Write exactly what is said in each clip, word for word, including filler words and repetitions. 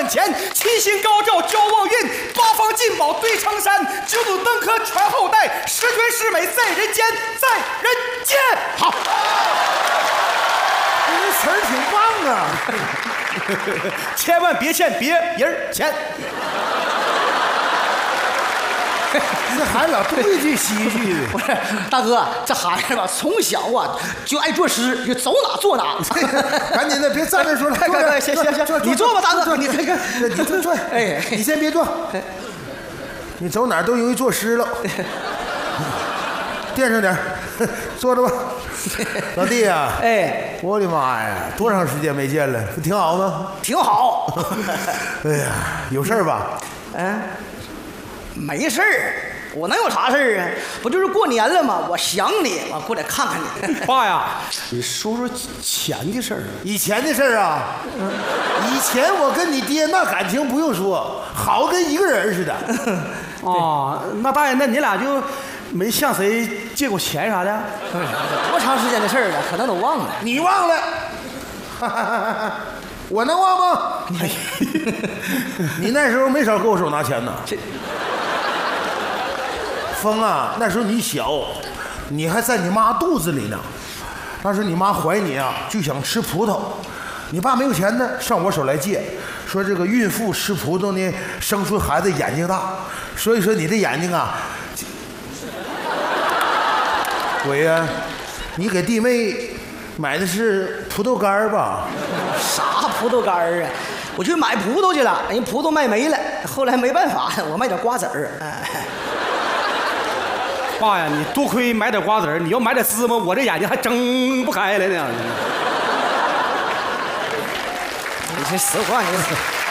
前，七星高照交旺运，八方进宝堆成山，九祖登科传后代，十全十美在人间，在人间。好， 你词儿挺棒啊！ 千万别欠别人钱。 这孩子老对句西句的。 不是，大哥，这孩子吧，从小啊就爱作诗，就走哪坐哪。 赶紧的，别站着说了。 快快快，行行行，你坐吧，大哥，你这个， 你坐坐。哎，你先别坐，你走哪儿都容易作诗了。垫上点，坐着吧。老弟呀， 哎， 我的妈呀，多长时间没见了？不挺好吗？ 挺好。 哎呀，有事儿吧？ 嗯。没事儿，我能有啥事儿啊？不就是过年了吗？我想你，我过来看看你。 爸呀，你说说钱的事儿。 以前的事儿啊，以前我跟你爹那感情不用说，好跟一个人似的。 哦，那大爷，那你俩就没向谁借过钱啥的？ 多长时间的事儿了，可能都忘了。 你忘了？我能忘吗？你那时候没少搁我手拿钱呢。 这峰啊，那时候你小，你还在你妈肚子里呢。当时你妈怀你啊，就想吃葡萄，你爸没有钱呢，上我手来借，说这个孕妇吃葡萄呢，生出孩子眼睛大，所以说你的眼睛啊，鬼呀、啊，你给弟妹买的是葡萄干吧？ 啥葡萄干啊？我去买葡萄去了，人葡萄卖没了，后来没办法，我卖点瓜子儿。 爸呀，你多亏买点瓜子儿，你要买点芝麻，我这眼睛还睁不开了呢。 你这实话，你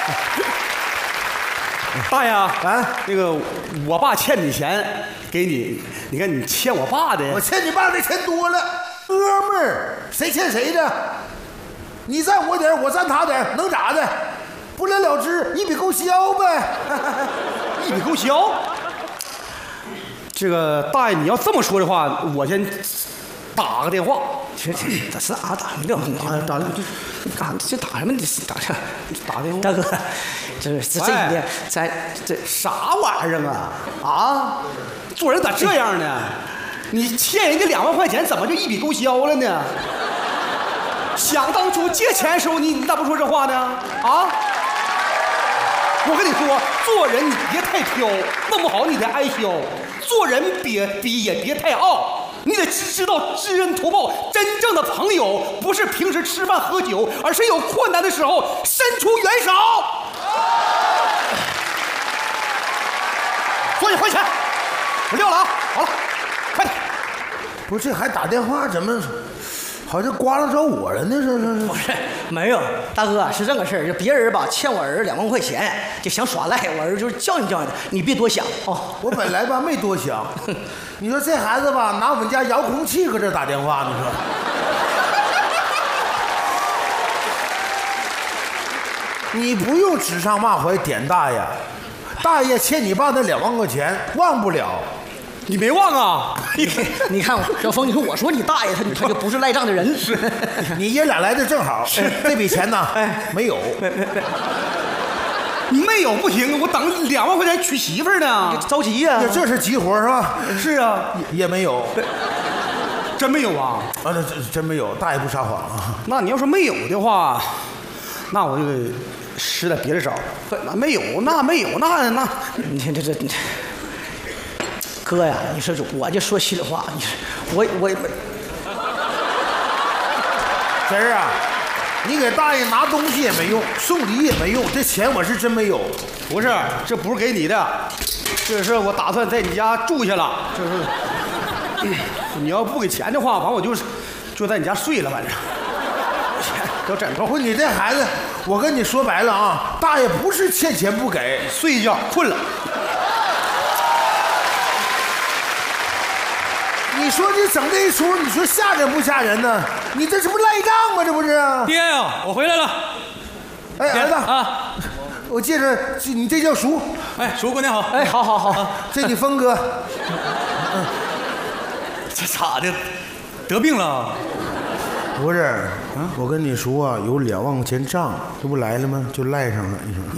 大爷啊， 啊那个我爸欠你钱，给你，你看你欠我爸的， 我欠你爸的钱多了，哥们儿，谁欠谁的？你占我点儿，我占他点儿，能咋的？不了了之，一笔勾销呗。 一笔勾销。这个大爷，你要这么说的话，我先打个电话。 这这这是啊，打什么电话？打打打这打什么？打这打电话。 大哥，这这这一天咱这啥玩意儿啊？啊，做人咋这样呢？你欠人家两万块钱，怎么就一笔勾销了呢？想当初借钱的时候，你你咋不说这话呢？啊！我跟你说，做人你别太挑，弄不好你得挨削。做人别别也别太傲，你得知道知恩图报。真正的朋友不是平时吃饭喝酒，而是有困难的时候伸出援手。所以还钱，我撂了啊！好了，快点。 不是，这还打电话，怎么好像刮了着我了呢？这这不是没有，大哥是这个事儿，就别人吧欠我儿子两万块钱，就想耍赖，我儿子就是教训教训他，你别多想哦。 我本来吧没多想，你说这孩子吧拿我们家遥控器搁这打电话，你说。你不用指桑骂槐点大爷，大爷欠你爸那两万块钱忘不了。 你没忘啊？ 你看小峰，你说我说你大爷，他他就不是赖账的人。是， 你爷俩来的正好。这笔钱呢，没有。 没有不行，我等两万块钱娶媳妇儿呢。 着急呀、啊！ 这是急活是吧？ 是啊， 也没有。 真没有啊？ 啊，这真没有，大爷不撒谎啊。 那你要说没有的话，那我就得使点别的招。那没有，那没有，那那， 你看这这。哥呀，你说我就说心里话，你说我我真儿啊，你给大爷拿东西也没用，送礼也没用，这钱我是真没有。 不是，这不是给你的，这是我打算在你家住下了。这是，你要不给钱的话，完我就就在你家睡了，反正。有枕头。 不，你这孩子，我跟你说白了啊，大爷不是欠钱不给， 睡一觉困了。 你说你整这一出，你说吓人不吓人呢？你这是不赖账吗？这不是？ 爹呀，我回来了。 哎，儿子啊， 我借着你这叫叔。 哎，叔过年好。 哎，好好好， 这你峰哥。 嗯，这咋的？得病了？ 不是，我跟你说啊，有两万块钱账，这不来了吗？就赖上了。你说